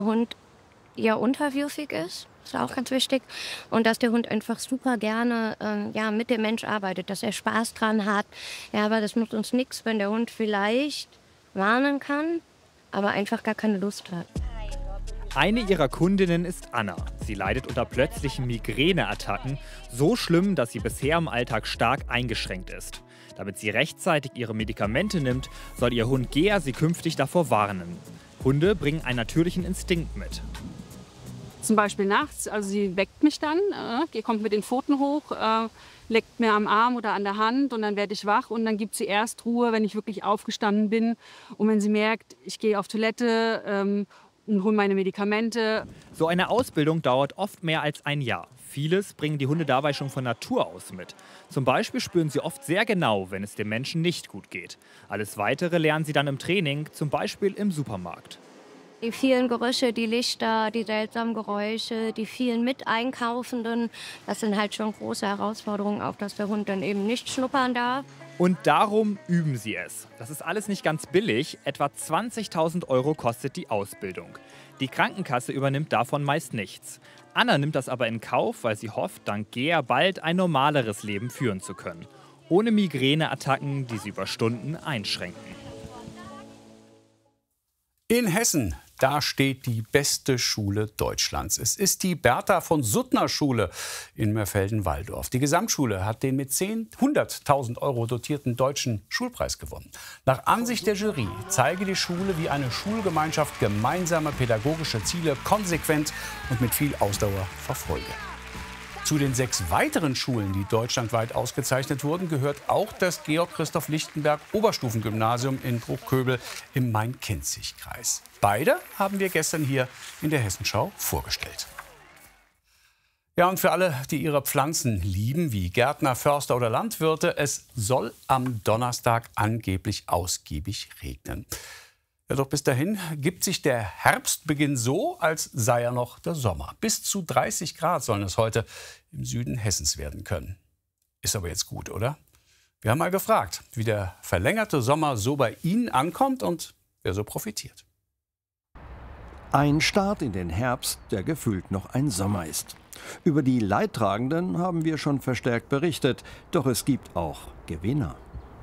Hund eher unterwürfig ist auch ganz wichtig. Und dass der Hund einfach super gerne ja, mit dem Mensch arbeitet, dass er Spaß dran hat. Ja, aber das nutzt uns nichts, wenn der Hund vielleicht warnen kann, aber einfach gar keine Lust hat. Eine ihrer Kundinnen ist Anna. Sie leidet unter plötzlichen Migräneattacken, so schlimm, dass sie bisher im Alltag stark eingeschränkt ist. Damit sie rechtzeitig ihre Medikamente nimmt, soll ihr Hund Gea sie künftig davor warnen. Hunde bringen einen natürlichen Instinkt mit. Zum Beispiel nachts, also sie weckt mich dann, kommt mit den Pfoten hoch, leckt mir am Arm oder an der Hand und dann werde ich wach und dann gibt sie erst Ruhe, wenn ich wirklich aufgestanden bin. Und wenn sie merkt, ich gehe auf Toilette und hole meine Medikamente. So eine Ausbildung dauert oft mehr als ein Jahr. Vieles bringen die Hunde dabei schon von Natur aus mit. Zum Beispiel spüren sie oft sehr genau, wenn es dem Menschen nicht gut geht. Alles Weitere lernen sie dann im Training, zum Beispiel im Supermarkt. Die vielen Gerüche, die Lichter, die seltsamen Geräusche, die vielen Miteinkaufenden, das sind halt schon große Herausforderungen, auch dass der Hund dann eben nicht schnuppern darf. Und darum üben sie es. Das ist alles nicht ganz billig. Etwa 20.000 € kostet die Ausbildung. Die Krankenkasse übernimmt davon meist nichts. Anna nimmt das aber in Kauf, weil sie hofft, dank Gea bald ein normaleres Leben führen zu können. Ohne Migräneattacken, die sie über Stunden einschränken. In Hessen, da steht die beste Schule Deutschlands. Es ist die Bertha von Suttner Schule in Mörfelden-Walldorf. Die Gesamtschule hat den mit 100.000 € dotierten deutschen Schulpreis gewonnen. Nach Ansicht der Jury zeige die Schule, wie eine Schulgemeinschaft gemeinsame pädagogische Ziele konsequent und mit viel Ausdauer verfolge. Zu den 6 weiteren Schulen, die deutschlandweit ausgezeichnet wurden, gehört auch das Georg-Christoph-Lichtenberg-Oberstufengymnasium in Bruchköbel im Main-Kinzig-Kreis. Beide haben wir gestern hier in der Hessenschau vorgestellt. Ja, und für alle, die ihre Pflanzen lieben, wie Gärtner, Förster oder Landwirte, es soll am Donnerstag angeblich ausgiebig regnen. Ja, doch bis dahin gibt sich der Herbstbeginn so, als sei er noch der Sommer. Bis zu 30 Grad sollen es heute im Süden Hessens werden können. Ist aber jetzt gut, oder? Wir haben mal gefragt, wie der verlängerte Sommer so bei Ihnen ankommt und wer so profitiert. Ein Start in den Herbst, der gefühlt noch ein Sommer ist. Über die Leidtragenden haben wir schon verstärkt berichtet, doch es gibt auch Gewinner.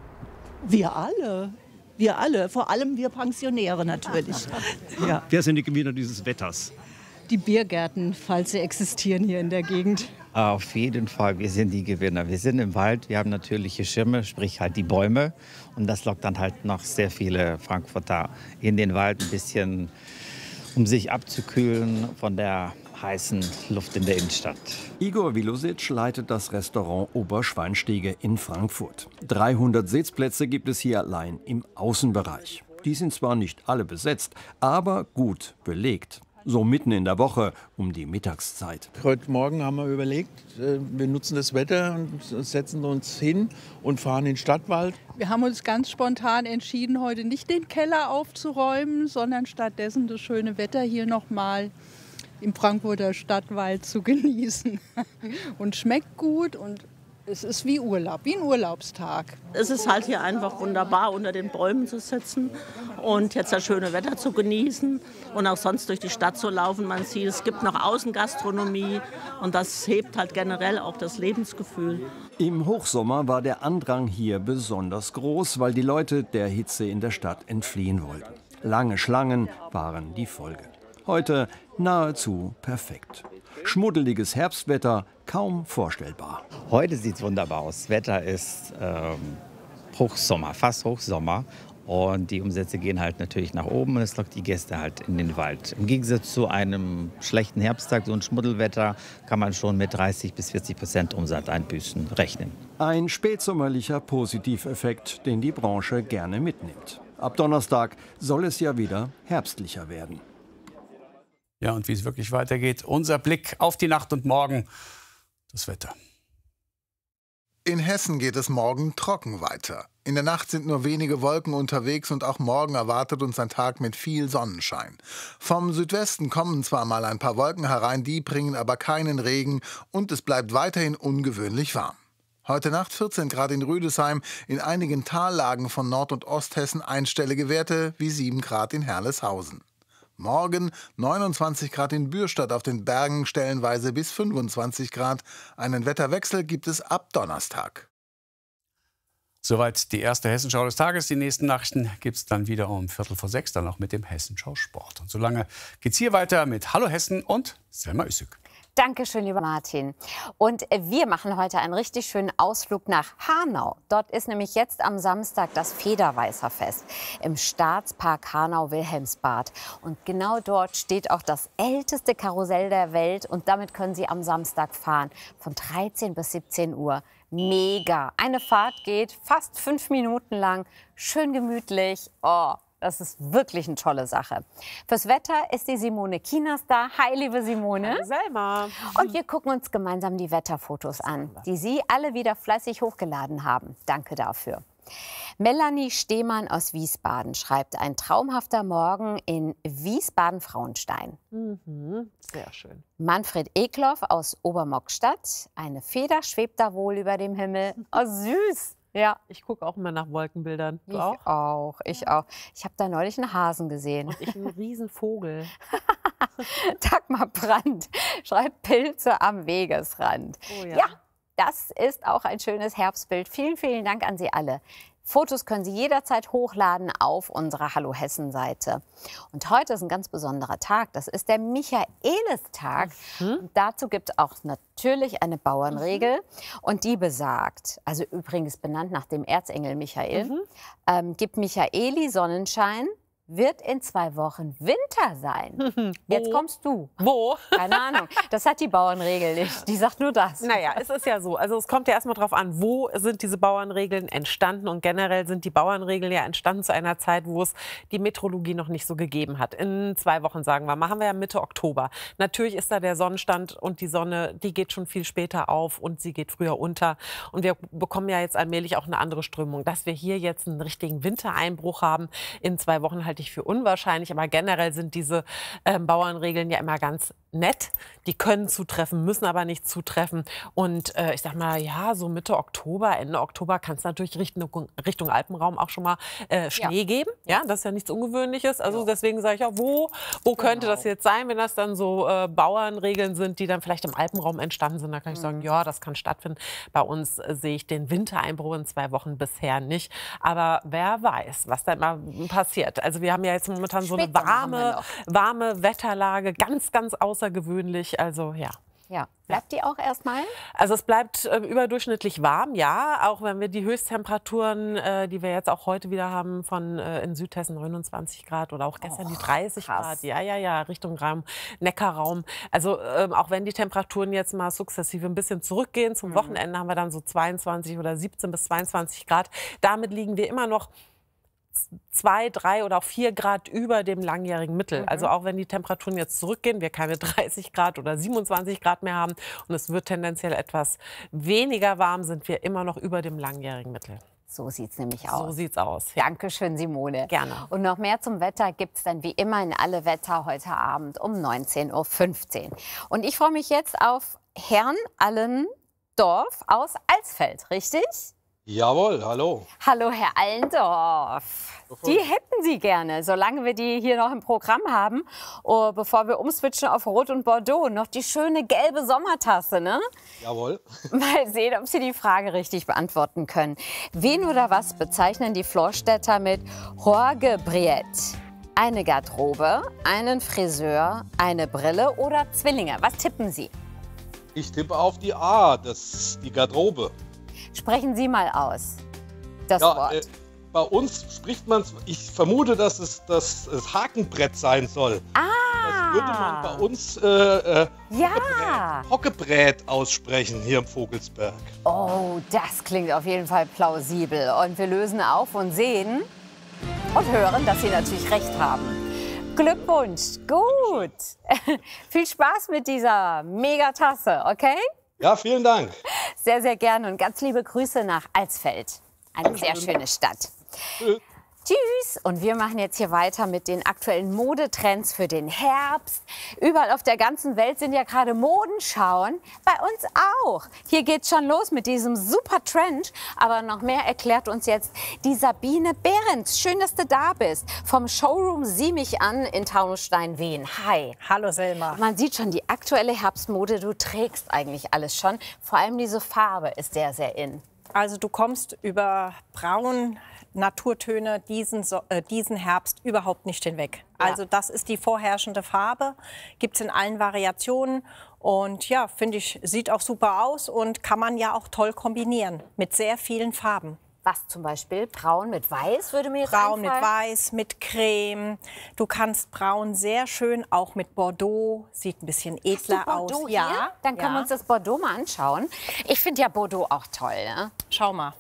Wir alle. Wir alle, vor allem wir Pensionäre natürlich. Ja. Wer sind die Gewinner dieses Wetters? Die Biergärten, falls sie existieren hier in der Gegend. Auf jeden Fall, wir sind die Gewinner. Wir sind im Wald, wir haben natürliche Schirme, sprich halt die Bäume. Und das lockt dann halt noch sehr viele Frankfurter in den Wald ein bisschen, um sich abzukühlen von der heißen Luft in der Innenstadt. Igor Vilosic leitet das Restaurant Oberschweinstege in Frankfurt. 300 Sitzplätze gibt es hier allein im Außenbereich. Die sind zwar nicht alle besetzt, aber gut belegt. So mitten in der Woche um die Mittagszeit. Heute Morgen haben wir überlegt, wir nutzen das Wetter und setzen uns hin und fahren in den Stadtwald. Wir haben uns ganz spontan entschieden, heute nicht den Keller aufzuräumen, sondern stattdessen das schöne Wetter hier nochmal im Frankfurter Stadtwald zu genießen. Und schmeckt gut und es ist wie Urlaub, wie ein Urlaubstag. Es ist halt hier einfach wunderbar, unter den Bäumen zu sitzen und jetzt das schöne Wetter zu genießen und auch sonst durch die Stadt zu laufen. Man sieht, es gibt noch Außengastronomie und das hebt halt generell auch das Lebensgefühl. Im Hochsommer war der Andrang hier besonders groß, weil die Leute der Hitze in der Stadt entfliehen wollten. Lange Schlangen waren die Folge. Heute nahezu perfekt. Schmuddeliges Herbstwetter, kaum vorstellbar. Heute sieht es wunderbar aus. Das Wetter ist Hochsommer, fast Hochsommer. Und die Umsätze gehen halt natürlich nach oben und es lockt die Gäste halt in den Wald. Im Gegensatz zu einem schlechten Herbsttag, so ein Schmuddelwetter, kann man schon mit 30-40% Umsatz einbüßen rechnen. Ein spätsommerlicher Positiveffekt, den die Branche gerne mitnimmt. Ab Donnerstag soll es ja wieder herbstlicher werden. Ja, und wie es wirklich weitergeht, unser Blick auf die Nacht und morgen, das Wetter. In Hessen geht es morgen trocken weiter. In der Nacht sind nur wenige Wolken unterwegs und auch morgen erwartet uns ein Tag mit viel Sonnenschein. Vom Südwesten kommen zwar mal ein paar Wolken herein, die bringen aber keinen Regen und es bleibt weiterhin ungewöhnlich warm. Heute Nacht 14 Grad in Rüdesheim, in einigen Tallagen von Nord- und Osthessen einstellige Werte wie 7 Grad in Herleshausen. Morgen 29 Grad in Bürstadt, auf den Bergen stellenweise bis 25 Grad. Einen Wetterwechsel gibt es ab Donnerstag. Soweit die erste Hessenschau des Tages. Die nächsten Nachrichten gibt es dann wieder um 5:45, dann auch mit dem Hessenschau Sport. Und solange geht's hier weiter mit Hallo Hessen und Selma Üssück. Dankeschön, lieber Martin. Und wir machen heute einen richtig schönen Ausflug nach Hanau. Dort ist nämlich jetzt am Samstag das Federweißerfest im Staatspark Hanau-Wilhelmsbad. Und genau dort steht auch das älteste Karussell der Welt. Und damit können Sie am Samstag fahren, von 13 bis 17 Uhr. Mega. Eine Fahrt geht fast 5 Minuten lang, schön gemütlich. Oh, das ist wirklich eine tolle Sache. Fürs Wetter ist die Simone Kienast da. Hi, liebe Simone. Hallo Selma. Und wir gucken uns gemeinsam die Wetterfotos an, die Sie alle wieder fleißig hochgeladen haben. Danke dafür. Melanie Stehmann aus Wiesbaden schreibt: Ein traumhafter Morgen in Wiesbaden-Frauenstein. Sehr schön. Manfred Ekloff aus Obermockstadt: Eine Feder schwebt da wohl über dem Himmel. Oh, süß. Ja. Ich gucke auch immer nach Wolkenbildern. Du Ich auch? auch. Ich habe da neulich einen Hasen gesehen. Und ich einen Riesenvogel. Dagmar Brandt schreibt: Pilze am Wegesrand. Oh ja. Ja, das ist auch ein schönes Herbstbild. Vielen, vielen Dank an Sie alle. Fotos können Sie jederzeit hochladen auf unserer Hallo Hessen-Seite. Und heute ist ein ganz besonderer Tag. Das ist der Michaelistag. Und dazu gibt es auch natürlich eine Bauernregel. Und die besagt, also übrigens benannt nach dem Erzengel Michael, gibt Michaeli Sonnenschein, wird in 2 Wochen Winter sein. Jetzt kommst du. Wo? Keine Ahnung. Das hat die Bauernregel nicht. Die sagt nur das. Naja, es ist ja so. Also es kommt ja erstmal drauf an, wo sind diese Bauernregeln entstanden. Und generell sind die Bauernregeln ja entstanden zu einer Zeit, wo es die Meteorologie noch nicht so gegeben hat. In 2 Wochen, sagen wir mal, haben wir ja Mitte Oktober. Natürlich ist da der Sonnenstand und die Sonne, die geht schon viel später auf und sie geht früher unter. Und wir bekommen ja jetzt allmählich auch eine andere Strömung. Dass wir hier jetzt einen richtigen Wintereinbruch haben, in 2 Wochen halte ich für unwahrscheinlich. Aber generell sind diese Bauernregeln ja immer ganz nett. Die können zutreffen, müssen aber nicht zutreffen. Und ich sag mal, ja, so Mitte Oktober, Ende Oktober kann es natürlich Richtung Alpenraum auch schon mal Schnee geben. Ja, das ist ja nichts Ungewöhnliches. Also deswegen sage ich auch, wo könnte das jetzt sein, wenn das dann so Bauernregeln sind, die dann vielleicht im Alpenraum entstanden sind. Da kann ich sagen, ja, das kann stattfinden. Bei uns sehe ich den Wintereinbruch in 2 Wochen bisher nicht. Aber wer weiß, was da immer passiert. Also wir haben ja jetzt momentan so eine warme Wetterlage, ganz, ganz außergewöhnlich. Also ja. Ja. Bleibt die auch erstmal? Also es bleibt überdurchschnittlich warm, ja. Auch wenn wir die Höchsttemperaturen, die wir jetzt auch heute wieder haben, von in Südhessen 29 Grad oder auch gestern die 30 Grad. Ja, Richtung Neckarraum. Also auch wenn die Temperaturen jetzt mal sukzessive ein bisschen zurückgehen, zum Wochenende haben wir dann so 22 oder 17 bis 22 Grad. Damit liegen wir immer noch 2, 3 oder auch 4 Grad über dem langjährigen Mittel. Also auch wenn die Temperaturen jetzt zurückgehen, wir keine 30 Grad oder 27 Grad mehr haben und es wird tendenziell etwas weniger warm, sind wir immer noch über dem langjährigen Mittel. So sieht es nämlich aus. So sieht's aus. Ja. Dankeschön, Simone. Gerne. Und noch mehr zum Wetter gibt es dann wie immer in Alle Wetter heute Abend um 19:15 Uhr. Und ich freue mich jetzt auf Herrn Allendorf aus Alsfeld, richtig? Jawohl, hallo. Hallo, Herr Allendorf. Die hätten Sie gerne, solange wir die hier noch im Programm haben, bevor wir umswitchen auf Rot und Bordeaux. Noch die schöne gelbe Sommertasse, ne? Jawohl. Mal sehen, ob Sie die Frage richtig beantworten können. Wen oder was bezeichnen die Florstädter mit Horgebrett? Eine Garderobe, einen Friseur, eine Brille oder Zwillinge? Was tippen Sie? Ich tippe auf die A, das ist die Garderobe. Sprechen Sie mal aus, das Ja, Wort. bei uns spricht man, ich vermute, dass es das Hakenbrett sein soll. Das würde man bei uns Hockebrät aussprechen hier im Vogelsberg. Oh, das klingt auf jeden Fall plausibel. Und wir lösen auf und sehen und hören, dass Sie natürlich recht haben. Glückwunsch, gut. Viel Spaß mit dieser Megatasse, okay? Ja, vielen Dank. Sehr, sehr gerne und ganz liebe Grüße nach Alsfeld. Eine sehr schöne Stadt. Tschüss! Und wir machen jetzt hier weiter mit den aktuellen Modetrends für den Herbst. Überall auf der ganzen Welt sind ja gerade Modenschauen. Bei uns auch. Hier geht's schon los mit diesem super Trend. Aber noch mehr erklärt uns jetzt die Sabine Behrens. Schön, dass du da bist. Vom Showroom Sieh mich an in Taunusstein-Wehen. Hi. Hallo Selma. Man sieht schon die aktuelle Herbstmode. Du trägst eigentlich alles schon. Vor allem diese Farbe ist sehr, sehr in. Also du kommst über braun Naturtöne diesen Herbst überhaupt nicht hinweg. Ja. Also das ist die vorherrschende Farbe, gibt es in allen Variationen und ja, finde ich, sieht auch super aus und kann man ja auch toll kombinieren mit sehr vielen Farben. Was zum Beispiel? Braun mit Weiß würde mir jetzt Braun mit einfallen. Weiß, mit Creme. Du kannst Braun sehr schön auch mit Bordeaux, sieht ein bisschen edler Bordeaux aus. Hier? Ja, dann können wir uns das Bordeaux mal anschauen. Ich finde ja Bordeaux auch toll. Ne? Schau mal.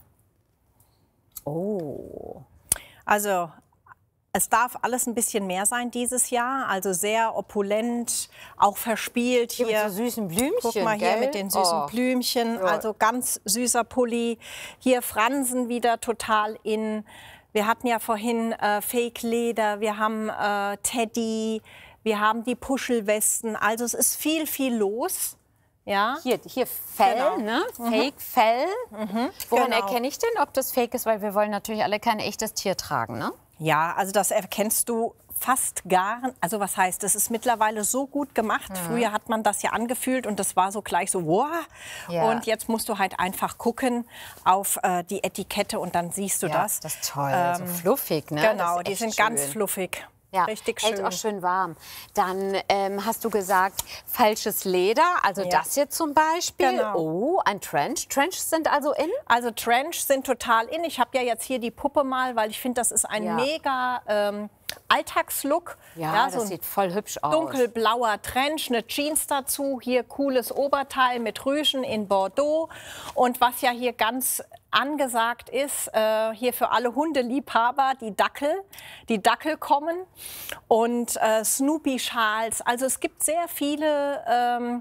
Oh. Also es darf alles ein bisschen mehr sein dieses Jahr. Also sehr opulent, auch verspielt. Hier mit so süßen Blümchen, guck mal gell? hier mit den süßen Blümchen. Ja. Also ganz süßer Pulli. Hier Fransen wieder total in. Wir hatten ja vorhin Fake-Leder, wir haben Teddy, wir haben die Puschelwesten. Also es ist viel, viel los. Ja. Hier Fell, Genau. ne? Fake-Fell. Woran Genau. erkenne ich denn, ob das fake ist? Weil wir wollen natürlich alle kein echtes Tier tragen, ne? Ja, also das erkennst du fast gar. Also was heißt, das ist mittlerweile so gut gemacht. Früher hat man das ja angefühlt und das war so gleich so, wow. Ja. Und jetzt musst du halt einfach gucken auf die Etikette und dann siehst du das. Das ist toll, so fluffig, ne? Genau, Das ist die echt sind ganz schön. fluffig. Ja, richtig hält schön. auch schön warm. Dann hast du gesagt, falsches Leder, also Ja. das hier zum Beispiel. Genau. Oh, ein Trench. Trenches sind also in? Also Trench sind total in. Ich habe ja jetzt hier die Puppe mal, weil ich finde, das ist ein Ja. mega Alltagslook. Ja, so das ein sieht voll hübsch aus. dunkelblauer Trench, eine Jeans dazu, hier cooles Oberteil mit Rüschen in Bordeaux. Und was ja hier ganz angesagt ist, hier für alle Hundeliebhaber, die Dackel kommen und Snoopy-Schals. Also es gibt sehr viele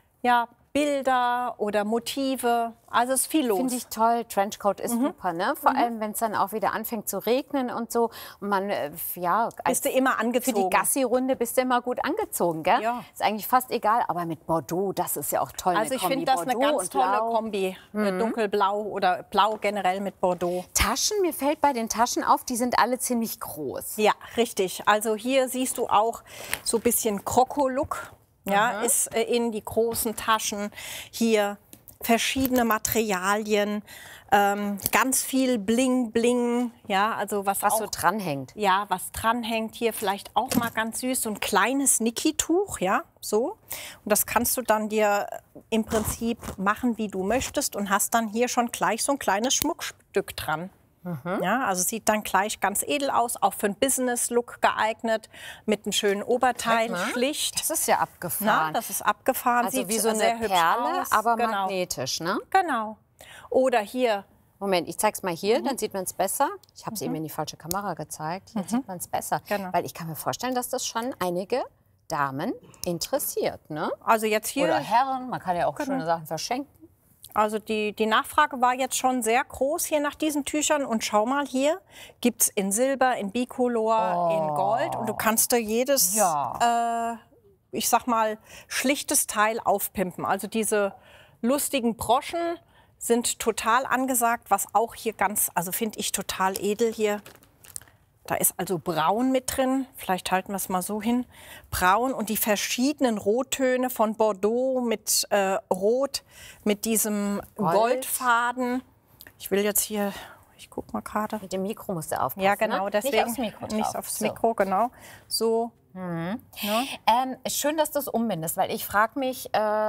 Bilder oder Motive. Also es ist viel los. Finde ich toll. Trenchcoat ist super, ne? Vor allem, wenn es dann auch wieder anfängt zu regnen und so. Und man, Bist du immer angezogen. Für die Gassi-Runde bist du immer gut angezogen, gell? Ja. Ist eigentlich fast egal. Aber mit Bordeaux, das ist ja auch toll. Also ich finde das eine Bordeaux ganz und tolle Blau. Kombi. Dunkelblau oder Blau generell mit Bordeaux. Taschen, mir fällt bei den Taschen auf, die sind alle ziemlich groß. Ja, richtig. Also hier siehst du auch so ein bisschen Kroko-Look. Ja, ist in die großen Taschen. Hier verschiedene Materialien, ganz viel Bling Bling, ja, also was so auch dranhängt. Ja, was dranhängt hier vielleicht auch mal ganz süß, so ein kleines Niki-Tuch, ja, so. Und das kannst du dann dir im Prinzip machen, wie du möchtest und hast dann hier schon gleich so ein kleines Schmuckstück dran. Ja, also sieht dann gleich ganz edel aus, auch für einen Business-Look geeignet, mit einem schönen Oberteil, schlicht. Das ist ja abgefahren. Na, das ist abgefahren, Also sieht wie so eine sehr hübsch Perle, aus. aber Genau. magnetisch, ne? Genau. Oder hier. Moment, ich zeig's mal hier, dann sieht man es besser. Ich habe es eben in die falsche Kamera gezeigt. Jetzt sieht man es besser. Genau. Weil ich kann mir vorstellen, dass das schon einige Damen interessiert, ne? Also jetzt hier. Oder Herren, man kann ja auch Genau. schöne Sachen verschenken. Also die Nachfrage war jetzt schon sehr groß hier nach diesen Tüchern. Und schau mal hier, gibt es in Silber, in Bicolor, in Gold. Und du kannst da jedes, ich sag mal, schlichtes Teil aufpimpen. Also diese lustigen Broschen sind total angesagt, was auch hier ganz, also finde ich total edel hier. Da ist also Braun mit drin, vielleicht halten wir es mal so hin. Braun und die verschiedenen Rottöne von Bordeaux mit Rot, mit diesem Goldfaden. Ich will jetzt hier, ich guck mal gerade. Mit dem Mikro musst du aufpassen. Ja, genau, ne? deswegen. Nicht aufs Mikro drauf. Nicht aufs Mikro, genau. So. Ja. Schön, dass du es umbindest, weil ich frage mich,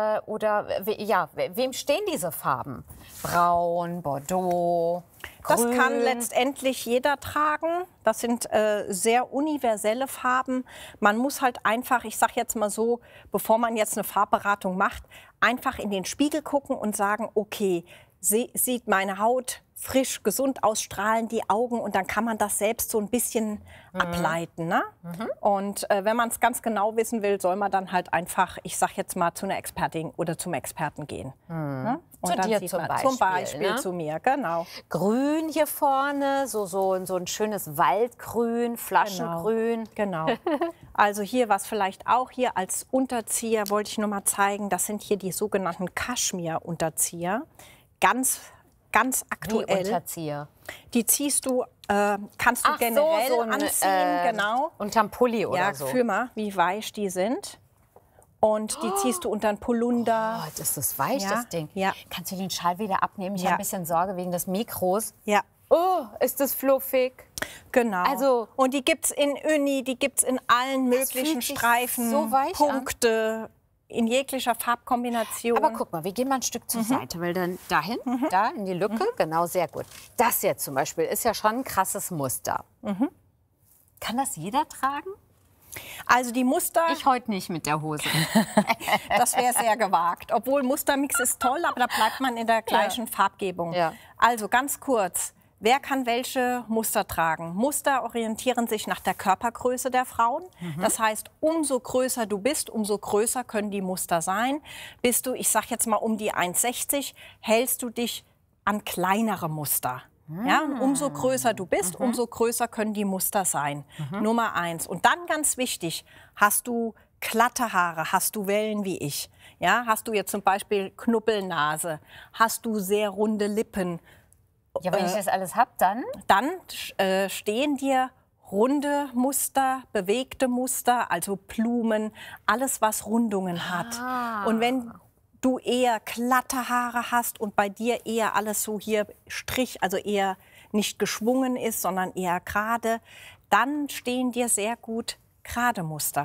wem stehen diese Farben? Braun, Bordeaux, Das Grün. kann letztendlich jeder tragen. Das sind sehr universelle Farben. Man muss halt einfach, ich sage jetzt mal so, bevor man jetzt eine Farbberatung macht, einfach in den Spiegel gucken und sagen, okay, sieht meine Haut frisch, gesund ausstrahlen, die Augen. Und dann kann man das selbst so ein bisschen ableiten. Ne? Und wenn man es ganz genau wissen will, soll man dann halt einfach, ich sag jetzt mal, zu einer Expertin oder zum Experten gehen. Ne? Und Zu dann dir sieht zum man, Beispiel. Zum Beispiel ne? zu mir, genau. Grün hier vorne, so ein schönes Waldgrün, Flaschengrün. Genau. Also hier, was vielleicht auch hier als Unterzieher, wollte ich nur mal zeigen, das sind hier die sogenannten Kaschmir-Unterzieher. Ganz aktuell. Wie Unterzieher? Die ziehst du, kannst du generell anziehen, genau. Unterm Pulli oder ja, so. Fühl mal, wie weich die sind. Und die ziehst du unter einen Polunder. Oh, das ist weich, das Ding. Ja. Kannst du den Schal wieder abnehmen? Ich habe ein bisschen Sorge wegen des Mikros. Ja. Oh, ist das fluffig. Genau. Also, und die gibt es in Uni, die gibt es in allen möglichen Streifen, so weich Punkte, in jeglicher Farbkombination. Aber guck mal, wir gehen mal ein Stück zur Seite, weil dann dahin, da in die Lücke, genau, sehr gut. Das jetzt zum Beispiel ist ja schon ein krasses Muster. Kann das jeder tragen? Also die Muster... Ich heute nicht mit der Hose. Das wäre sehr gewagt. Obwohl Mustermix ist toll, aber da bleibt man in der gleichen Farbgebung. Ja. Also ganz kurz, wer kann welche Muster tragen? Muster orientieren sich nach der Körpergröße der Frauen. Das heißt, umso größer du bist, umso größer können die Muster sein. Bist du, ich sag jetzt mal um die 1,60, hältst du dich an kleinere Muster. Ja, und umso größer du bist, umso größer können die Muster sein. Nummer 1. Und dann ganz wichtig, hast du glatte Haare, hast du Wellen wie ich. Ja, hast du jetzt zum Beispiel Knubbelnase, hast du sehr runde Lippen. Ja, wenn ich das alles habe, dann? Dann stehen dir runde Muster, bewegte Muster, also Blumen, alles, was Rundungen hat. Und wenn du eher glatte Haare hast und bei dir eher alles so hier Strich, also eher nicht geschwungen ist, sondern eher gerade, dann stehen dir sehr gut gerade Muster.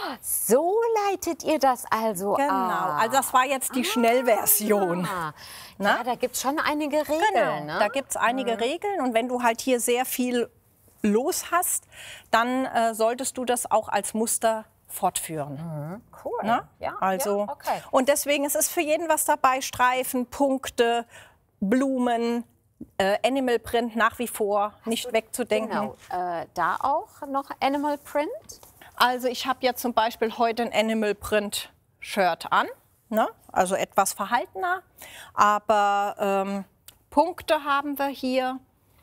So leitet ihr das also Genau, also das war jetzt die Schnellversion. Ja, da gibt es schon einige Regeln. Genau, ne? da gibt es einige Regeln und wenn du halt hier sehr viel los hast, dann solltest du das auch als Muster fortführen. Cool. Na? Ja, Also, ja, okay. Und deswegen ist es für jeden was dabei, Streifen, Punkte, Blumen, Animal Print nach wie vor nicht wegzudenken. Genau. Da auch noch Animal Print? Also ich habe jetzt zum Beispiel heute ein Animal Print Shirt an, ne? Also etwas verhaltener, aber Punkte haben wir hier.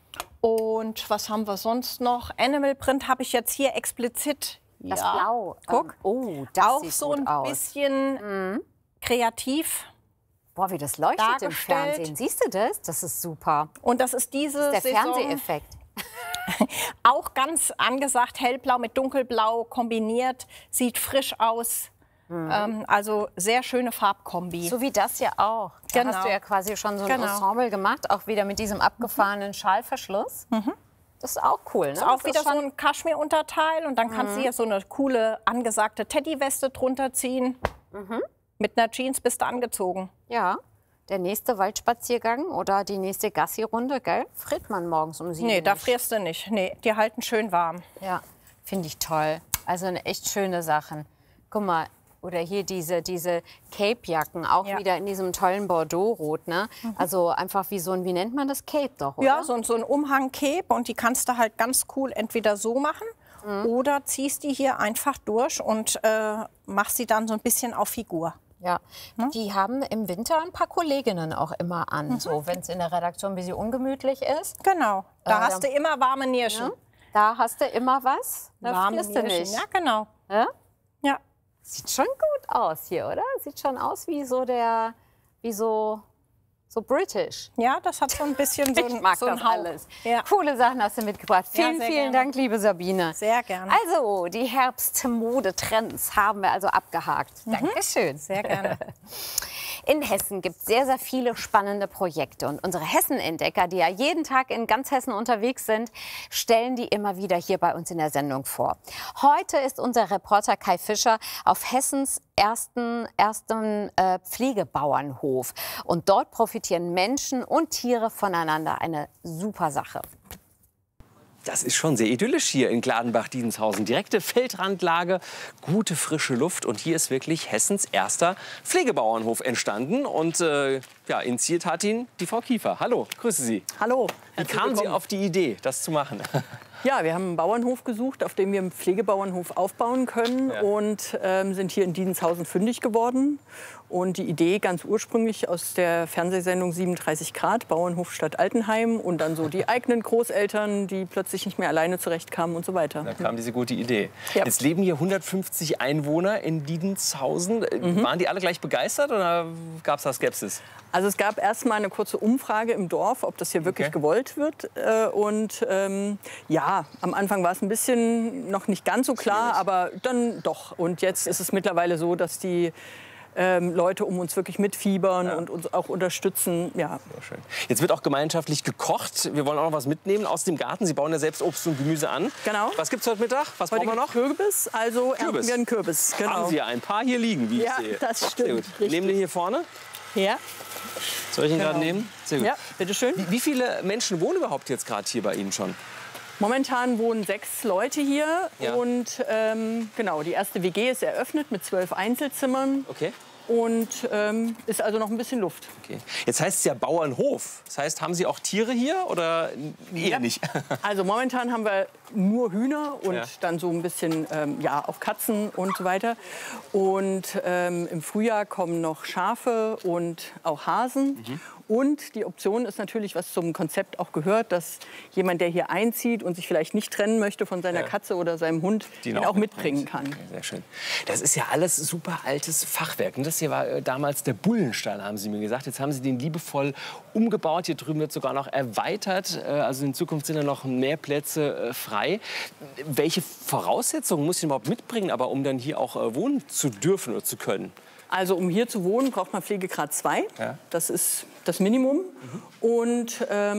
Und was haben wir sonst noch? Animal Print habe ich jetzt hier explizit. Das Blau. Guck. Oh, das auch sieht so gut ein aus. bisschen kreativ. Boah, wie das leuchtet im Fernsehen. Siehst du das? Das ist super. Und das ist diese das ist der Saison Fernseheffekt. auch ganz angesagt, hellblau mit dunkelblau kombiniert. Sieht frisch aus. Also sehr schöne Farbkombi. So wie das ja auch. Da hast du ja quasi schon so ein Ensemble gemacht, auch wieder mit diesem abgefahrenen Schalverschluss. Das ist auch cool, ne? Das ist auch wieder so ein Kaschmir-Unterteil und dann kannst du hier so eine coole, angesagte Teddyweste drunter ziehen. Mit einer Jeans bist du angezogen. Ja, der nächste Waldspaziergang oder die nächste Gassi-Runde, gell? Friert man morgens um 7 Nee, da frierst du nicht. Nee, die halten schön warm. Ja, finde ich toll. Also eine echt schöne Sachen. Guck mal, oder hier diese Cape-Jacken, auch wieder in diesem tollen Bordeaux-Rot, ne? Also einfach wie so ein, wie nennt man das? Cape doch, oder? Ja, so ein Umhang-Cape und die kannst du halt ganz cool entweder so machen oder ziehst die hier einfach durch und machst sie dann so ein bisschen auf Figur. Ja, die haben im Winter ein paar Kolleginnen auch immer an, so wenn es in der Redaktion ein bisschen ungemütlich ist. Genau, da hast du immer warme Nierchen. Ja, da hast du immer was, da warme frierst du Nierchen, nicht. ja genau. Ja? Ja. Sieht schon gut aus hier, oder? Sieht schon aus wie so British. Ja, das hat so ein bisschen so Ich mag so das Hauch. alles. Ja. Coole Sachen hast du mitgebracht. Vielen, sehr vielen gerne. Dank, liebe Sabine. Sehr gerne. Also, die Herbstmodetrends haben wir also abgehakt. Dankeschön. Sehr gerne. In Hessen gibt es sehr, sehr viele spannende Projekte. Und unsere Hessenentdecker, die ja jeden Tag in ganz Hessen unterwegs sind, stellen die immer wieder hier bei uns in der Sendung vor. Heute ist unser Reporter Kai Fischer auf Hessens ersten Pflegebauernhof. Und dort profitieren Menschen und Tiere voneinander. Eine super Sache. Das ist schon sehr idyllisch hier in Gladenbach-Diedenshausen. Direkte Feldrandlage, gute frische Luft. Und hier ist wirklich Hessens erster Pflegebauernhof entstanden. Und ja, initiiert hat ihn die Frau Kiefer. Hallo, grüße Sie. Hallo. Wie kamen Sie auf die Idee, das zu machen? Ja, wir haben einen Bauernhof gesucht, auf dem wir einen Pflegebauernhof aufbauen können. Ja. Und sind hier in Diedenshausen fündig geworden. Und die Idee ganz ursprünglich aus der Fernsehsendung 37 Grad, Bauernhof Stadt Altenheim. Und dann so die eigenen Großeltern, die plötzlich nicht mehr alleine zurechtkamen und so weiter. Da kam diese gute Idee. Ja. Jetzt leben hier 150 Einwohner in Diedenshausen. Waren die alle gleich begeistert oder gab es da Skepsis? Also es gab erst mal eine kurze Umfrage im Dorf, ob das hier wirklich gewollt wird. Und ja, am Anfang war es ein bisschen noch nicht ganz so klar, aber dann doch. Und jetzt ist es mittlerweile so, dass die Leute um uns wirklich mitfiebern und uns auch unterstützen. Ja. Sehr schön. Jetzt wird auch gemeinschaftlich gekocht. Wir wollen auch noch was mitnehmen aus dem Garten. Sie bauen ja selbst Obst und Gemüse an. Genau. Was gibt es heute Mittag? Was brauchen wir noch? Kürbis, also ernten wir einen Kürbis. Genau. Haben Sie ein paar hier liegen, wie ja, ich sehe. Das Sehr stimmt. gut. Nehmen den hier vorne. Ja. Soll ich ihn Genau. gerade nehmen? Sehr gut. Ja, bitteschön. Wie viele Menschen wohnen überhaupt jetzt gerade hier bei Ihnen schon? Momentan wohnen 6 Leute hier. Ja. Und genau, die erste WG ist eröffnet mit 12 Einzelzimmern. Okay. Und ist also noch ein bisschen Luft. Okay. Jetzt heißt es ja Bauernhof. Das heißt, haben Sie auch Tiere hier oder eher nicht? Also momentan haben wir nur Hühner und Ja. dann so ein bisschen ja, auch Katzen und so weiter. Und im Frühjahr kommen noch Schafe und auch Hasen. Und die Option ist natürlich, was zum Konzept auch gehört, dass jemand, der hier einzieht und sich vielleicht nicht trennen möchte von seiner Katze oder seinem Hund, ihn auch mitbringen kann. Okay, sehr schön. Das ist ja alles super altes Fachwerk. Und das hier war damals der Bullenstall, haben Sie mir gesagt. Jetzt haben Sie den liebevoll umgebaut. Hier drüben wird sogar noch erweitert. Also in Zukunft sind da noch mehr Plätze frei. Welche Voraussetzungen muss ich überhaupt mitbringen, aber um dann hier auch wohnen zu dürfen oder zu können? Also um hier zu wohnen, braucht man Pflegegrad 2. Ja. Das ist das Minimum. Und ja,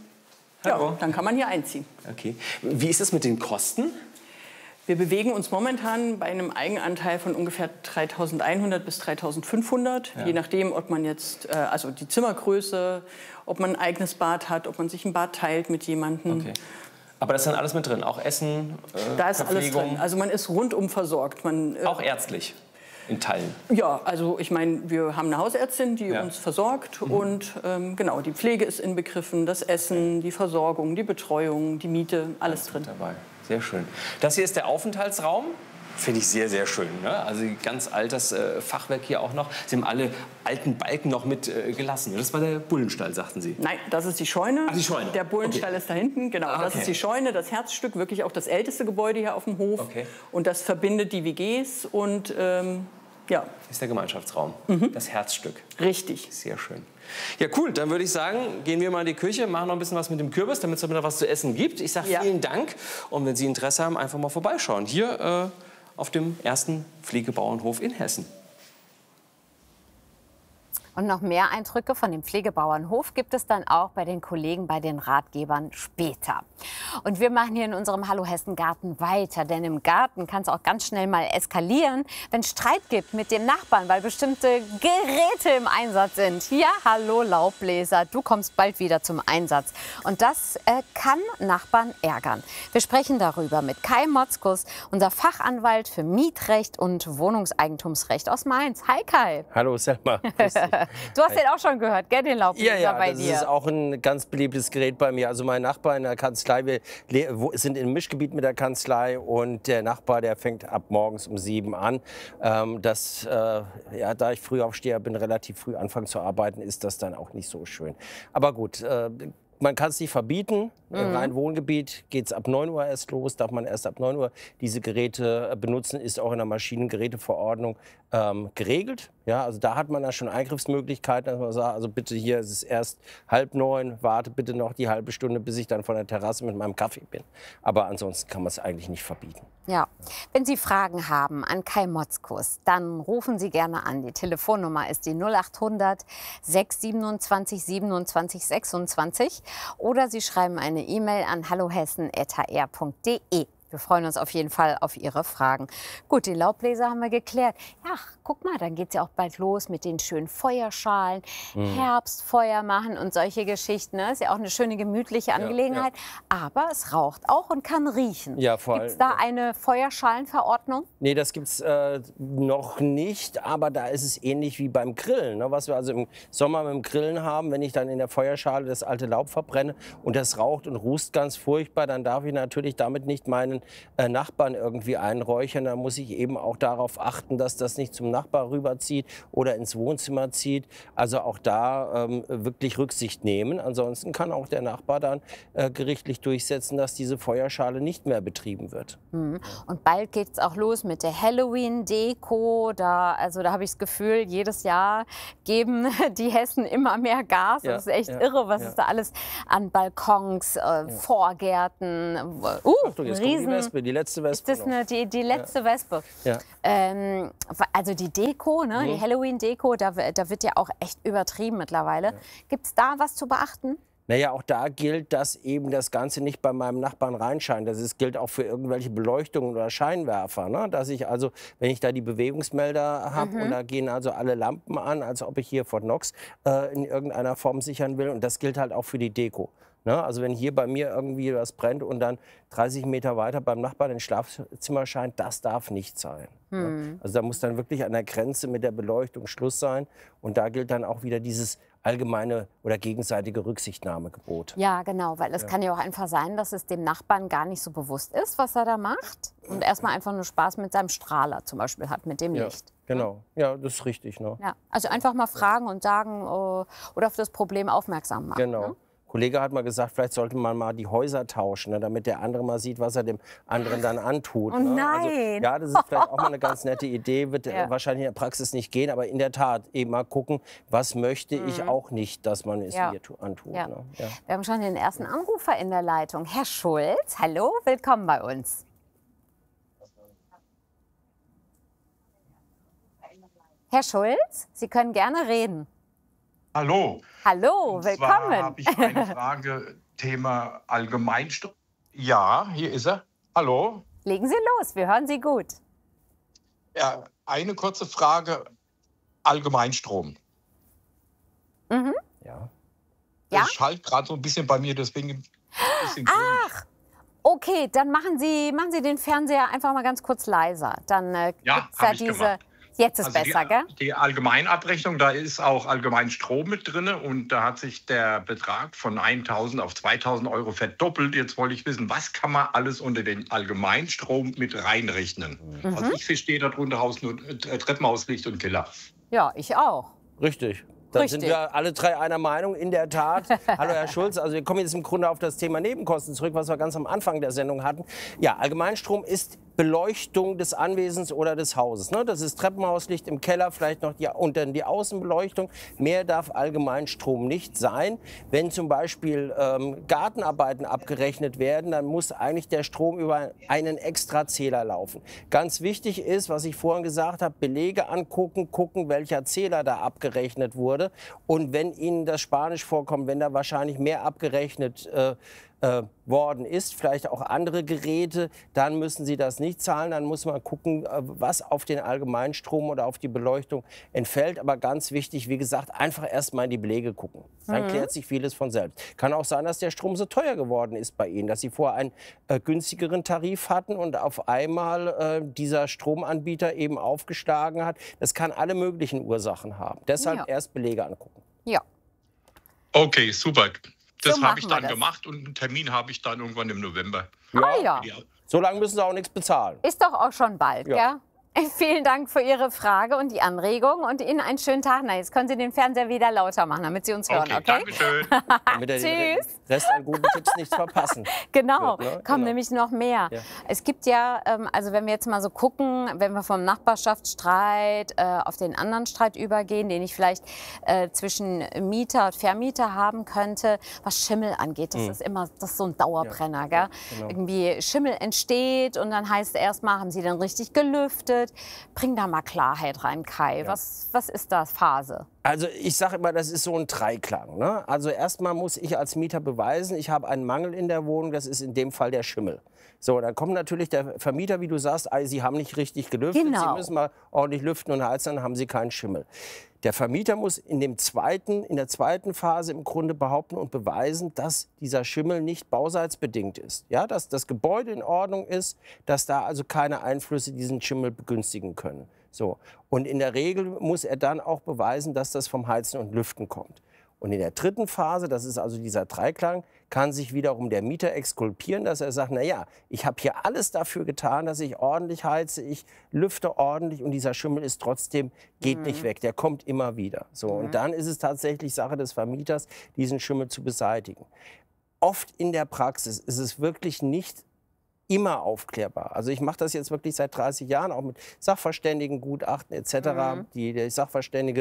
dann kann man hier einziehen. Okay. Wie ist es mit den Kosten? Wir bewegen uns momentan bei einem Eigenanteil von ungefähr 3.100 bis 3.500, Ja. je nachdem, ob man jetzt, also die Zimmergröße, ob man ein eigenes Bad hat, ob man sich ein Bad teilt mit jemandem. Okay. Aber das ist dann alles mit drin, auch Essen, Da ist alles Verpflegung? drin. Also man ist rundum versorgt. Man, Auch ärztlich? In Teilen? Ja, also ich meine, wir haben eine Hausärztin, die uns versorgt. Und genau, die Pflege ist inbegriffen, das Essen, die Versorgung, die Betreuung, die Miete, alles drin. Dabei. Sehr schön. Das hier ist der Aufenthaltsraum. Finde ich sehr, sehr schön. Ne? Also ganz altes Fachwerk hier auch noch. Sie haben alle alten Balken noch mit gelassen. Das war der Bullenstall, sagten Sie. Nein, das ist die Scheune. Ach, die Scheune. Der Bullenstall ist da hinten. Genau, das okay. ist die Scheune, das Herzstück, wirklich auch das älteste Gebäude hier auf dem Hof. Okay. Und das verbindet die WGs und ja. Ist der Gemeinschaftsraum. Das Herzstück. Richtig. Sehr schön. Ja, cool. Dann würde ich sagen, gehen wir mal in die Küche, machen noch ein bisschen was mit dem Kürbis, damit es noch was zu essen gibt. Ich sage vielen Dank. Und wenn Sie Interesse haben, einfach mal vorbeischauen. Hier auf dem ersten Pflegebauernhof in Hessen. Und noch mehr Eindrücke von dem Pflegebauernhof gibt es dann auch bei den Kollegen, bei den Ratgebern später. Und wir machen hier in unserem Hallo Hessen Garten weiter, denn im Garten kann es auch ganz schnell mal eskalieren, wenn es Streit gibt mit dem Nachbarn, weil bestimmte Geräte im Einsatz sind. Ja, hallo Laubbläser, du kommst bald wieder zum Einsatz. Und das kann Nachbarn ärgern. Wir sprechen darüber mit Kai Motzkus, unser Fachanwalt für Mietrecht und Wohnungseigentumsrecht aus Mainz. Hi Kai. Hallo Selma. Du hast den auch schon gehört, gell, den Laubbläser bei dir? Das ist auch ein ganz beliebtes Gerät bei mir. Also mein Nachbar in der Kanzlei, wir sind im Mischgebiet mit der Kanzlei und der Nachbar, der fängt ab morgens um 7 an. Ja, da ich Frühaufsteher bin, relativ früh anfangen zu arbeiten, ist das dann auch nicht so schön. Aber gut, man kann es nicht verbieten. Im Rhein-Wohngebiet geht es ab 9 Uhr erst los, darf man erst ab 9 Uhr diese Geräte benutzen, ist auch in der Maschinengeräteverordnung geregelt. Ja, also da hat man dann schon Eingriffsmöglichkeiten, dass man sagt, also bitte hier ist es erst 8:30, warte bitte noch die halbe Stunde, bis ich dann von der Terrasse mit meinem Kaffee bin. Aber ansonsten kann man es eigentlich nicht verbieten. Ja, wenn Sie Fragen haben an Kai Motzkus, dann rufen Sie gerne an. Die Telefonnummer ist die 0800 627 27 26 oder Sie schreiben eine E-Mail an hallohessen@hr.de. Wir freuen uns auf jeden Fall auf Ihre Fragen. Gut, die Laubbläser haben wir geklärt. Ja, guck mal, dann geht es ja auch bald los mit den schönen Feuerschalen, Herbstfeuer machen und solche Geschichten. Ne? Ist ja auch eine schöne, gemütliche Angelegenheit. Ja. Aber es raucht auch und kann riechen. Ja, gibt es da eine Feuerschalenverordnung? Nee, das gibt es noch nicht, aber da ist es ähnlich wie beim Grillen. Ne? Was wir also im Sommer mit dem Grillen haben, wenn ich dann in der Feuerschale das alte Laub verbrenne und das raucht und rußt ganz furchtbar, dann darf ich natürlich damit nicht meinen Nachbarn irgendwie einräuchern. Da muss ich eben auch darauf achten, dass das nicht zum Nachbar rüberzieht oder ins Wohnzimmer zieht. Also auch da wirklich Rücksicht nehmen. Ansonsten kann auch der Nachbar dann gerichtlich durchsetzen, dass diese Feuerschale nicht mehr betrieben wird. Und bald geht es auch los mit der Halloween-Deko. Da habe ich das Gefühl, jedes Jahr geben die Hessen immer mehr Gas. Ja, das ist echt ja, irre, was ja. es da alles an Balkons, Vorgärten, Achtung, jetzt kommt die Wespe, die letzte Wespe. Ist das die letzte Wespe? Ja. Also die Deko, ne, die Halloween-Deko, da wird ja auch echt übertrieben mittlerweile. Gibt es da was zu beachten? Naja, auch da gilt, dass eben das Ganze nicht bei meinem Nachbarn reinscheint. Das gilt auch für irgendwelche Beleuchtungen oder Scheinwerfer. Ne? Dass ich also, wenn ich da die Bewegungsmelder habe und da gehen also alle Lampen an, als ob ich hier Fort Knox in irgendeiner Form sichern will. Und das gilt halt auch für die Deko. Ne? Also wenn hier bei mir irgendwie was brennt und dann 30 Meter weiter beim Nachbarn ins Schlafzimmer scheint, das darf nicht sein. Ne? Also da muss dann wirklich an der Grenze mit der Beleuchtung Schluss sein. Und da gilt dann auch wieder dieses allgemeine oder gegenseitige Rücksichtnahmegebot. Ja, genau, weil es kann ja auch einfach sein, dass es dem Nachbarn gar nicht so bewusst ist, was er da macht und erstmal einfach nur Spaß mit seinem Strahler zum Beispiel hat, mit dem Licht. Genau, ja, das ist richtig. Ne? Ja, also einfach mal fragen und sagen oder auf das Problem aufmerksam machen. Genau. Ne? Ein Kollege hat mal gesagt, vielleicht sollte man mal die Häuser tauschen, ne, damit der andere mal sieht, was er dem anderen dann antut. Oh ne? nein! Also, ja, das ist vielleicht auch mal eine ganz nette Idee, wird wahrscheinlich in der Praxis nicht gehen, aber in der Tat eben mal gucken, was möchte ich auch nicht, dass man es mir antut. Ja. Ne? Ja. Wir haben schon den ersten Anrufer in der Leitung. Herr Schulz, hallo, willkommen bei uns. Herr Schulz, Sie können gerne reden. Hallo. Hallo, Und willkommen. zwar habe ich eine Frage, Thema Allgemeinstrom. Ja, hier ist er. Hallo. Legen Sie los, wir hören Sie gut. Ja, eine kurze Frage, Allgemeinstrom. Ja. Das schallt gerade so ein bisschen bei mir, deswegen ein bisschen Ach, okay, dann machen Sie den Fernseher einfach mal ganz kurz leiser. Dann ja, gibt's ja gemacht. Jetzt ist besser, gell? Die Allgemeinabrechnung, da ist auch Allgemeinstrom mit drin und da hat sich der Betrag von 1.000 auf 2.000 Euro verdoppelt. Jetzt wollte ich wissen, was kann man alles unter den Allgemeinstrom mit reinrechnen? Also ich verstehe darunter nur Treppenhaus, Licht und Keller. Ja, ich auch. Richtig. Dann sind wir alle drei einer Meinung, in der Tat. Hallo Herr Schulz, also wir kommen jetzt im Grunde auf das Thema Nebenkosten zurück, was wir ganz am Anfang der Sendung hatten. Ja, Allgemeinstrom ist Beleuchtung des Anwesens oder des Hauses. Ne? Das ist Treppenhauslicht im Keller, vielleicht noch und dann die Außenbeleuchtung. Mehr darf Allgemeinstrom nicht sein. Wenn zum Beispiel Gartenarbeiten abgerechnet werden, dann muss eigentlich der Strom über einen Extrazähler laufen. Ganz wichtig ist, was ich vorhin gesagt habe, Belege angucken, gucken, welcher Zähler da abgerechnet wurde. Und wenn Ihnen das Spanisch vorkommt, wenn da wahrscheinlich mehr abgerechnet worden ist, vielleicht auch andere Geräte, dann müssen Sie das nicht zahlen. Dann muss man gucken, was auf den Allgemeinstrom oder auf die Beleuchtung entfällt. Aber ganz wichtig, wie gesagt, einfach erst mal in die Belege gucken. Dann klärt sich vieles von selbst. Kann auch sein, dass der Strom so teuer geworden ist bei Ihnen, dass Sie vorher einen günstigeren Tarif hatten und auf einmal dieser Stromanbieter eben aufgeschlagen hat. Das kann alle möglichen Ursachen haben. Deshalb erst Belege angucken. Ja. Okay, super. Das So habe ich machen wir dann das. gemacht und einen Termin habe ich dann irgendwann im November. Ja. So lange müssen Sie auch nichts bezahlen. Ist doch auch schon bald, Ja. gell? Vielen Dank für Ihre Frage und die Anregung und Ihnen einen schönen Tag. Na, jetzt können Sie den Fernseher wieder lauter machen, damit Sie uns hören, okay? Dankeschön. Damit er den Tschüss. Rest an guten Tipps nicht verpassen. Genau, wird, ne? kommen Genau. nämlich noch mehr. Ja. Es gibt ja, also wenn wir jetzt mal so gucken, wenn wir vom Nachbarschaftsstreit auf den anderen Streit übergehen, den ich vielleicht zwischen Mieter und Vermieter haben könnte, was Schimmel angeht, das ist immer so ein Dauerbrenner. Gell? genau. Irgendwie Schimmel entsteht und dann heißt erstmal, haben Sie denn richtig gelüftet? arbeitet. Bring da mal Klarheit rein, Kai. Ja. Was ist das Phase? Also ich sage immer, das ist so ein Dreiklang. Ne? Also erstmal muss ich als Mieter beweisen, ich habe einen Mangel in der Wohnung, das ist in dem Fall der Schimmel. So, dann kommt natürlich der Vermieter, wie du sagst, Sie haben nicht richtig gelüftet, Genau. Sie müssen mal ordentlich lüften und heizen, dann haben Sie keinen Schimmel. Der Vermieter muss in der zweiten Phase im Grunde behaupten und beweisen, dass dieser Schimmel nicht bauseitsbedingt ist. Ja, dass das Gebäude in Ordnung ist, dass da also keine Einflüsse diesen Schimmel begünstigen können. So. Und in der Regel muss er dann auch beweisen, dass das vom Heizen und Lüften kommt. Und in der dritten Phase, das ist also dieser Dreiklang, kann sich wiederum der Mieter exkulpieren, dass er sagt, na ja, ich habe hier alles dafür getan, dass ich ordentlich heize, ich lüfte ordentlich und dieser Schimmel ist trotzdem, geht nicht weg, der kommt immer wieder. So, und dann ist es tatsächlich Sache des Vermieters, diesen Schimmel zu beseitigen. Oft in der Praxis ist es wirklich nicht immer aufklärbar. Also ich mache das jetzt wirklich seit 30 Jahren, auch mit Sachverständigengutachten etc., die der Sachverständige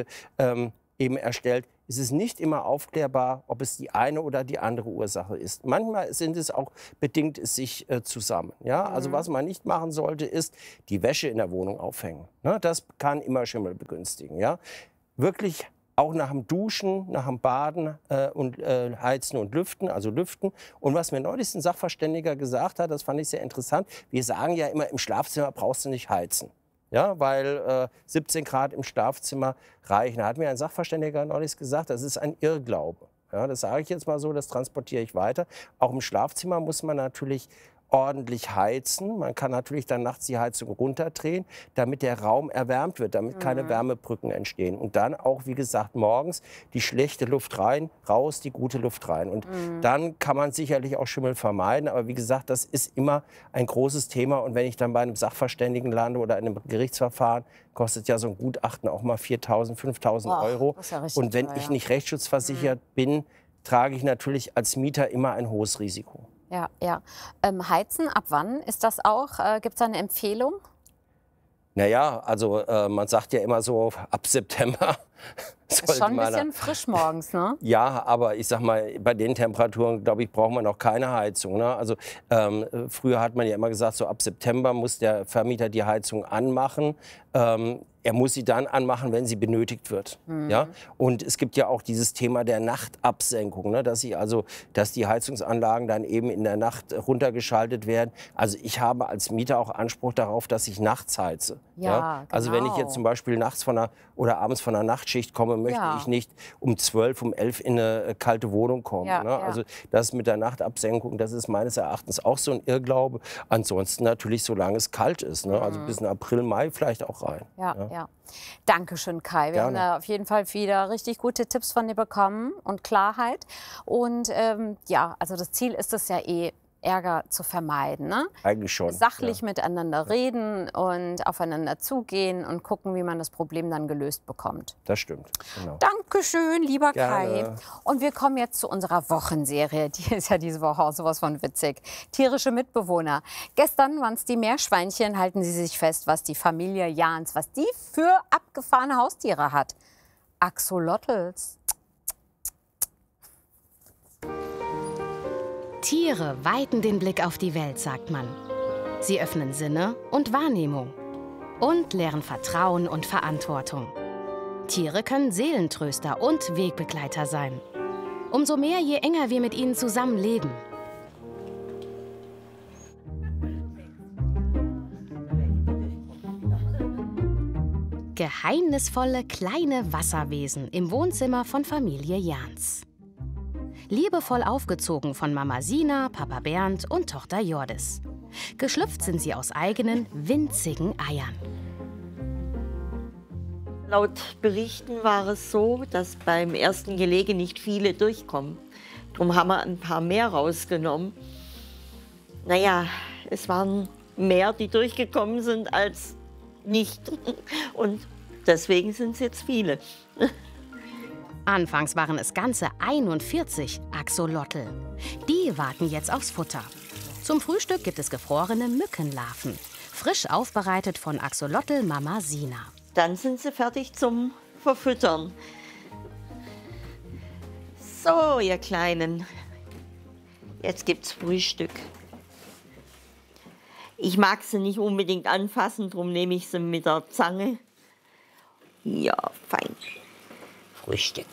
eben erstellt. Es ist nicht immer aufklärbar, ob es die eine oder die andere Ursache ist. Manchmal bedingt es sich zusammen. Ja? Also was man nicht machen sollte, ist die Wäsche in der Wohnung aufhängen. Ne? Das kann immer Schimmel begünstigen. Ja? Wirklich auch nach dem Duschen, nach dem Baden und Heizen und Lüften, also Lüften. Und was mir neulich ein Sachverständiger gesagt hat, das fand ich sehr interessant, wir sagen ja immer, im Schlafzimmer brauchst du nicht heizen. Ja, weil 17 Grad im Schlafzimmer reichen. Da hat mir ein Sachverständiger neulich gesagt, das ist ein Irrglaube. Ja, das sage ich jetzt mal so, das transportiere ich weiter. Auch im Schlafzimmer muss man natürlich ordentlich heizen. Man kann natürlich dann nachts die Heizung runterdrehen, damit der Raum erwärmt wird, damit keine Wärmebrücken entstehen. Und dann auch, wie gesagt, morgens die schlechte Luft rein, raus, die gute Luft rein. Und dann kann man sicherlich auch Schimmel vermeiden. Aber wie gesagt, das ist immer ein großes Thema. Und wenn ich dann bei einem Sachverständigen lande oder in einem Gerichtsverfahren, kostet ja so ein Gutachten auch mal 4.000, 5.000 Euro. Ja, und wenn ich nicht rechtsschutzversichert bin, trage ich natürlich als Mieter immer ein hohes Risiko. Ja, ja. Heizen, ab wann ist das auch? Gibt es da eine Empfehlung? Naja, also man sagt ja immer so, ab September Ist schon ein bisschen frisch morgens, ne? Ja, aber ich sag mal, bei den Temperaturen, glaube ich, braucht man noch keine Heizung. Ne? Also früher hat man ja immer gesagt, so ab September muss der Vermieter die Heizung anmachen. Er muss sie dann anmachen, wenn sie benötigt wird. Ja? Und es gibt ja auch dieses Thema der Nachtabsenkung, ne? Dass die Heizungsanlagen dann eben in der Nacht runtergeschaltet werden. Also ich habe als Mieter auch Anspruch darauf, dass ich nachts heize. Ja, Also wenn ich jetzt zum Beispiel nachts oder abends von einer Nachtschicht komme, möchte ich nicht um 12, um 11 in eine kalte Wohnung kommen. Ja, ne? ja. Also das mit der Nachtabsenkung, das ist meines Erachtens auch so ein Irrglaube. Ansonsten natürlich, solange es kalt ist. Ne? Also bis in April, Mai vielleicht auch rein. Ja, ja. Dankeschön, Kai. Wir Gerne. haben da auf jeden Fall wieder richtig gute Tipps von dir bekommen und Klarheit. Und ja, also das Ziel ist es ja Ärger zu vermeiden. Ne? Eigentlich schon. Sachlich miteinander reden und aufeinander zugehen und gucken, wie man das Problem dann gelöst bekommt. Das stimmt. Genau. Dankeschön, lieber Gerne. Kai. Und wir kommen jetzt zu unserer Wochenserie. Die ist ja diese Woche auch sowas von witzig. Tierische Mitbewohner. Gestern waren es die Meerschweinchen. Halten Sie sich fest, was die Familie Jahns, was die für abgefahrene Haustiere hat. Axolotls. Tiere weiten den Blick auf die Welt, sagt man. Sie öffnen Sinne und Wahrnehmung und lehren Vertrauen und Verantwortung. Tiere können Seelentröster und Wegbegleiter sein. Umso mehr, je enger wir mit ihnen zusammenleben. Geheimnisvolle kleine Wasserwesen im Wohnzimmer von Familie Jahns. Liebevoll aufgezogen von Mama Sina, Papa Bernd und Tochter Jordis. Geschlüpft sind sie aus eigenen, winzigen Eiern. Laut Berichten war es so, dass beim ersten Gelege nicht viele durchkommen. Darum haben wir ein paar mehr rausgenommen. Naja, es waren mehr, die durchgekommen sind, als nicht. Und deswegen sind es jetzt viele. Anfangs waren es ganze 41 Axolotl. Die warten jetzt aufs Futter. Zum Frühstück gibt es gefrorene Mückenlarven. Frisch aufbereitet von Axolotl-Mama Sina. Dann sind sie fertig zum Verfüttern. So, ihr Kleinen, jetzt gibt's Frühstück. Ich mag sie nicht unbedingt anfassen, darum nehme ich sie mit der Zange. Ja, fein. Frühstück.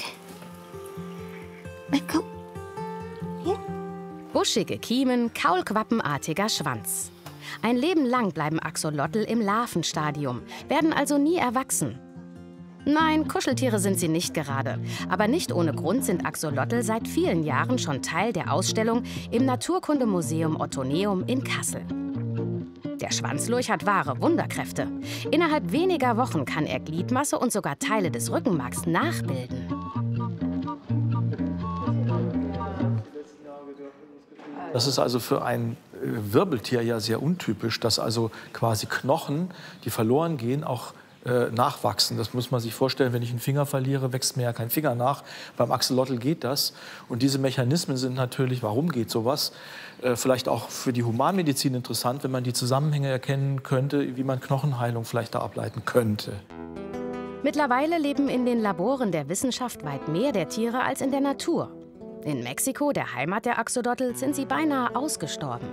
Na komm. Hier. Buschige Kiemen, kaulquappenartiger Schwanz. Ein Leben lang bleiben Axolotl im Larvenstadium, werden also nie erwachsen. Nein, Kuscheltiere sind sie nicht gerade. Aber nicht ohne Grund sind Axolotl seit vielen Jahren schon Teil der Ausstellung im Naturkundemuseum Ottoneum in Kassel. Der Schwanzlurch hat wahre Wunderkräfte. Innerhalb weniger Wochen kann er Gliedmasse und sogar Teile des Rückenmarks nachbilden. Das ist also für ein Wirbeltier ja sehr untypisch, dass also quasi Knochen, die verloren gehen, auch nachwachsen. Das muss man sich vorstellen, wenn ich einen Finger verliere, wächst mir ja kein Finger nach. Beim Axolotl geht das. Und diese Mechanismen sind natürlich, warum geht sowas, vielleicht auch für die Humanmedizin interessant, wenn man die Zusammenhänge erkennen könnte, wie man Knochenheilung vielleicht da ableiten könnte. Mittlerweile leben in den Laboren der Wissenschaft weit mehr der Tiere als in der Natur. In Mexiko, der Heimat der Axolotl, sind sie beinahe ausgestorben.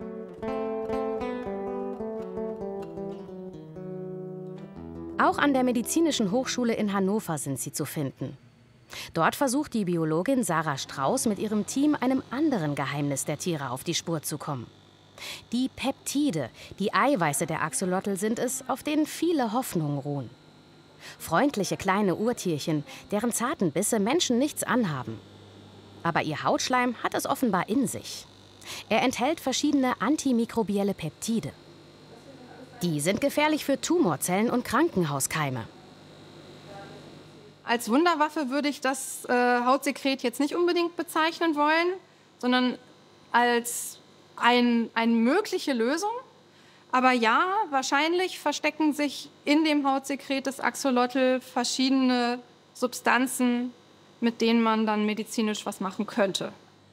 Auch an der Medizinischen Hochschule in Hannover sind sie zu finden. Dort versucht die Biologin Sarah Strauß mit ihrem Team einem anderen Geheimnis der Tiere auf die Spur zu kommen. Die Peptide, die Eiweiße der Axolotl, sind es, auf denen viele Hoffnungen ruhen. Freundliche kleine Urtierchen, deren zarten Bisse Menschen nichts anhaben. Aber ihr Hautschleim hat es offenbar in sich. Er enthält verschiedene antimikrobielle Peptide. Die sind gefährlich für Tumorzellen und Krankenhauskeime. Als Wunderwaffe würde ich das Hautsekret jetzt nicht unbedingt bezeichnen wollen, sondern als eine mögliche Lösung. Aber ja, wahrscheinlich verstecken sich in dem Hautsekret des Axolotl verschiedene Substanzen, mit denen man dann medizinisch was machen könnte.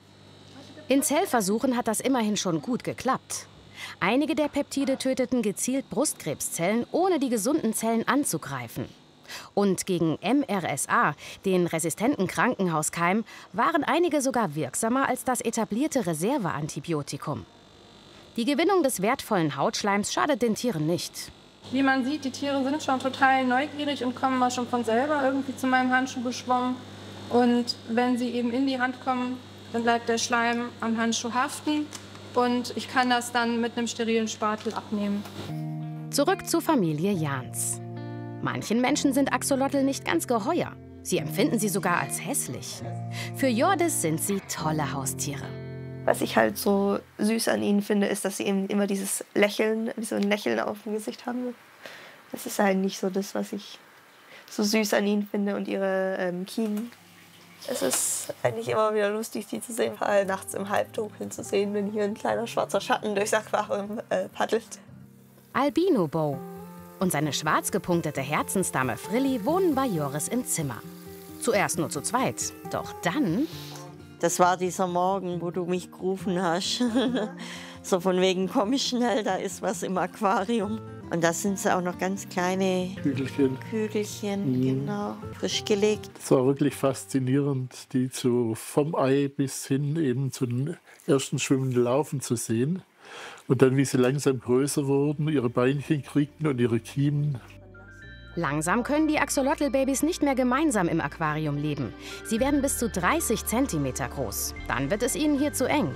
In Zellversuchen hat das immerhin schon gut geklappt. Einige der Peptide töteten gezielt Brustkrebszellen, ohne die gesunden Zellen anzugreifen. Und gegen MRSA, den resistenten Krankenhauskeim, waren einige sogar wirksamer als das etablierte Reserveantibiotikum. Die Gewinnung des wertvollen Hautschleims schadet den Tieren nicht. Wie man sieht, die Tiere sind schon total neugierig und kommen mal schon von selber irgendwie zu meinem Handschuh geschwommen. Und wenn sie eben in die Hand kommen, dann bleibt der Schleim am Handschuh haften. Und ich kann das dann mit einem sterilen Spatel abnehmen. Zurück zur Familie Jahns. Manchen Menschen sind Axolotl nicht ganz geheuer. Sie empfinden sie sogar als hässlich. Für Jordis sind sie tolle Haustiere. Was ich halt so süß an ihnen finde, ist, dass sie eben immer dieses Lächeln, so ein Lächeln auf dem Gesicht haben. Das ist halt nicht so das, was ich so süß an ihnen finde und ihre Kiemen. Es ist eigentlich immer wieder lustig, die zu sehen, vor allem nachts im Halbdunkeln zu sehen, wenn hier ein kleiner schwarzer Schatten durchs Aquarium paddelt. Albino Bo und seine schwarz gepunktete Herzensdame Frilli wohnen bei Joris im Zimmer. Zuerst nur zu zweit, doch dann... Das war dieser Morgen, wo du mich gerufen hast. So von wegen, komm schnell, da ist was im Aquarium. Und da sind sie auch noch ganz kleine Kügelchen, genau, frisch gelegt. Es war wirklich faszinierend, die vom Ei bis hin eben zu den ersten schwimmenden Larven zu sehen. Und dann, wie sie langsam größer wurden, ihre Beinchen kriegten und ihre Kiemen. Langsam können die Axolotl-Babys nicht mehr gemeinsam im Aquarium leben. Sie werden bis zu 30 cm groß. Dann wird es ihnen hier zu eng.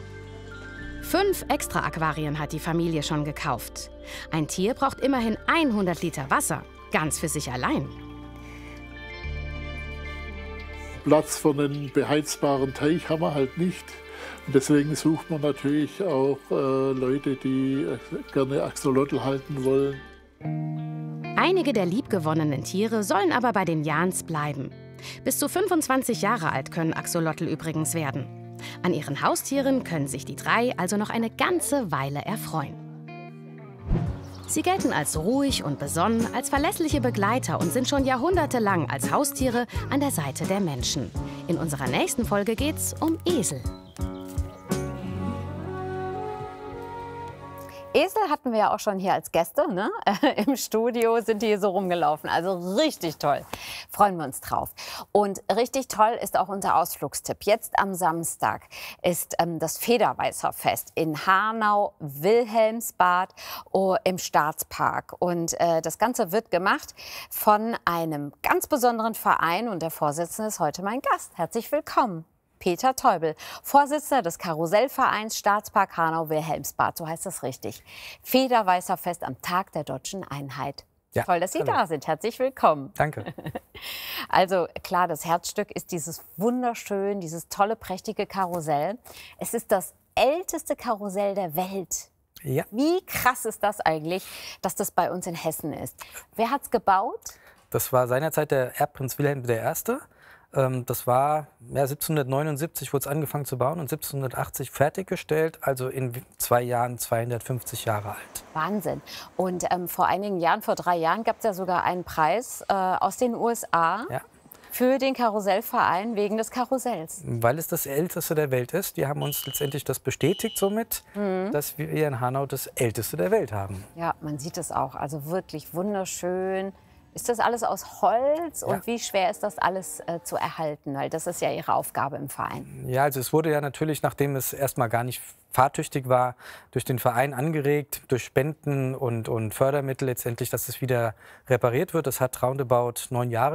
5 Extra-Aquarien hat die Familie schon gekauft. Ein Tier braucht immerhin 100 Liter Wasser, ganz für sich allein. Platz für einen beheizbaren Teich haben wir halt nicht. Und deswegen sucht man natürlich auch Leute, die gerne Axolotl halten wollen. Einige der liebgewonnenen Tiere sollen aber bei den Jahns bleiben. Bis zu 25 Jahre alt können Axolotl übrigens werden. An ihren Haustieren können sich die 3 also noch eine ganze Weile erfreuen. Sie gelten als ruhig und besonnen, als verlässliche Begleiter und sind schon jahrhundertelang als Haustiere an der Seite der Menschen. In unserer nächsten Folge geht's um Esel. Esel hatten wir ja auch schon hier als Gäste, ne? Im Studio sind die hier so rumgelaufen. Also richtig toll. Freuen wir uns drauf. Und richtig toll ist auch unser Ausflugstipp. Jetzt am Samstag ist das Federweißerfest in Hanau-Wilhelmsbad im Staatspark. Und das Ganze wird gemacht von einem ganz besonderen Verein. Und der Vorsitzende ist heute mein Gast. Herzlich willkommen. Peter Teubel, Vorsitzender des Karussellvereins Staatspark Hanau-Wilhelmsbad, so heißt das richtig. Federweißerfest am Tag der Deutschen Einheit. Ja, toll, dass Sie da sind. Herzlich willkommen. Danke. Also klar, das Herzstück ist dieses wunderschön, dieses tolle, prächtige Karussell. Es ist das älteste Karussell der Welt. Ja. Wie krass ist das eigentlich, dass das bei uns in Hessen ist? Wer hat es gebaut? Das war seinerzeit der Erbprinz Wilhelm I. Das war 1779 wurde es angefangen zu bauen und 1780 fertiggestellt, also in 2 Jahren 250 Jahre alt. Wahnsinn. Und vor einigen Jahren, vor 3 Jahren, gab es ja sogar einen Preis aus den USA für den Karussellverein wegen des Karussells. Weil es das älteste der Welt ist. Die haben uns letztendlich das bestätigt somit, dass wir hier in Hanau das älteste der Welt haben. Ja, man sieht es auch. Also wirklich wunderschön. Ist das alles aus Holz und wie schwer ist das alles zu erhalten? Weil das ist ja Ihre Aufgabe im Verein. Ja, also es wurde ja natürlich, nachdem es erstmal gar nicht fahrtüchtig war, durch den Verein angeregt, durch Spenden und Fördermittel letztendlich, dass es wieder repariert wird. Das hat roundabout 9 Jahre